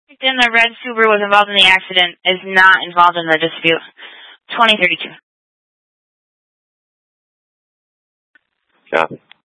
Then the red Subaru was involved in the accident is not involved in the dispute. 2032. Copy.